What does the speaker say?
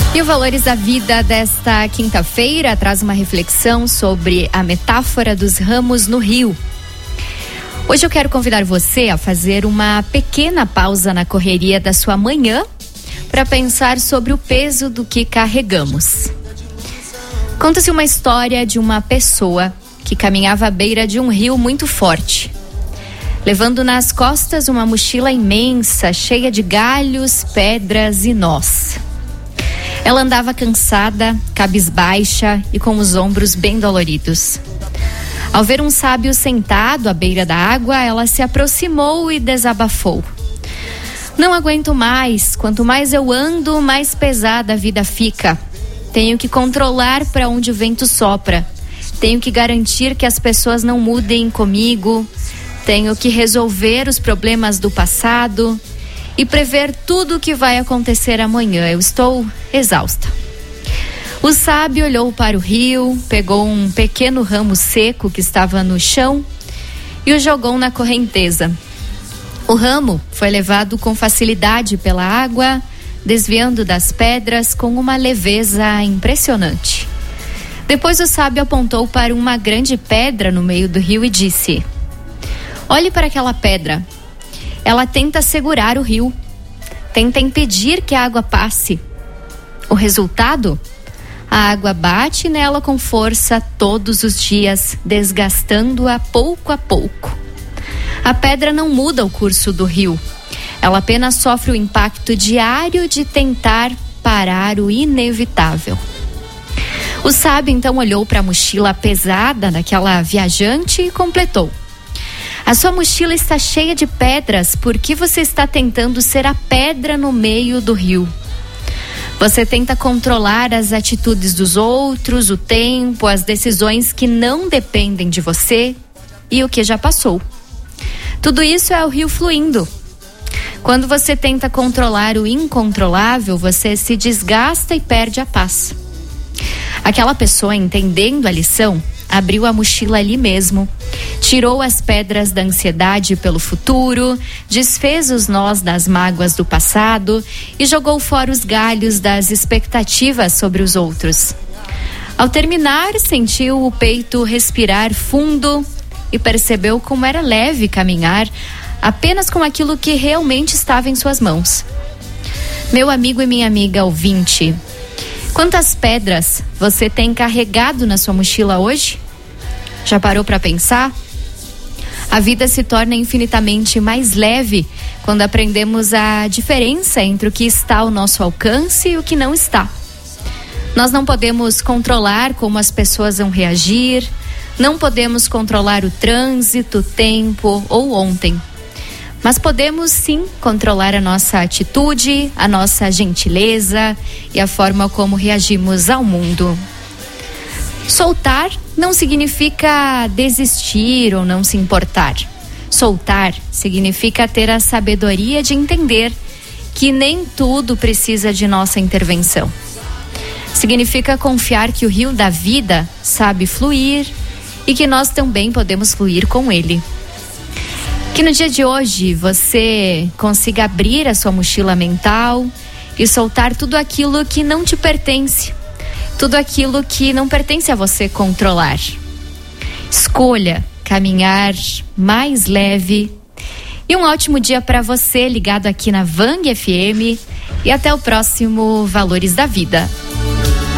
E o Valores da Vida desta quinta-feira traz uma reflexão sobre a metáfora dos ramos no rio. Hoje eu quero convidar você a fazer uma pequena pausa na correria da sua manhã para pensar sobre o peso do que carregamos. Conta-se uma história de uma pessoa que caminhava à beira de um rio muito forte, levando nas costas uma mochila imensa, cheia de galhos, pedras e nós. Ela andava cansada, cabisbaixa e com os ombros bem doloridos. Ao ver um sábio sentado à beira da água, ela se aproximou e desabafou. Não aguento mais, quanto mais eu ando, mais pesada a vida fica. Tenho que controlar para onde o vento sopra. Tenho que garantir que as pessoas não mudem comigo. Tenho que resolver os problemas do passado e prever tudo o que vai acontecer amanhã. Eu estou exausta. O sábio olhou para o rio, pegou um pequeno ramo seco que estava no chão e o jogou na correnteza. O ramo foi levado com facilidade pela água, desviando das pedras com uma leveza impressionante. Depois o sábio apontou para uma grande pedra no meio do rio e disse: "Olhe para aquela pedra. Ela tenta segurar o rio, tenta impedir que a água passe. O resultado? A água bate nela com força todos os dias, desgastando-a pouco a pouco. A pedra não muda o curso do rio. Ela apenas sofre o impacto diário de tentar parar o inevitável." O sábio então olhou para a mochila pesada daquela viajante e completou: "A sua mochila está cheia de pedras porque você está tentando ser a pedra no meio do rio. Você tenta controlar as atitudes dos outros, o tempo, as decisões que não dependem de você e o que já passou. Tudo isso é o rio fluindo. Quando você tenta controlar o incontrolável, você se desgasta e perde a paz." Aquela pessoa, entendendo a lição, abriu a mochila ali mesmo, tirou as pedras da ansiedade pelo futuro, desfez os nós das mágoas do passado e jogou fora os galhos das expectativas sobre os outros. Ao terminar, sentiu o peito respirar fundo e percebeu como era leve caminhar apenas com aquilo que realmente estava em suas mãos. Meu amigo e minha amiga ouvinte, quantas pedras você tem carregado na sua mochila hoje? Já parou para pensar? A vida se torna infinitamente mais leve quando aprendemos a diferença entre o que está ao nosso alcance e o que não está. Nós não podemos controlar como as pessoas vão reagir, não podemos controlar o trânsito, o tempo ou ontem. Mas podemos sim controlar a nossa atitude, a nossa gentileza e a forma como reagimos ao mundo. Soltar não significa desistir ou não se importar. Soltar significa ter a sabedoria de entender que nem tudo precisa de nossa intervenção. Significa confiar que o rio da vida sabe fluir e que nós também podemos fluir com ele. Que no dia de hoje você consiga abrir a sua mochila mental e soltar tudo aquilo que não te pertence, tudo aquilo que não pertence a você controlar. Escolha caminhar mais leve e um ótimo dia para você ligado aqui na Vang FM e até o próximo Valores da Vida.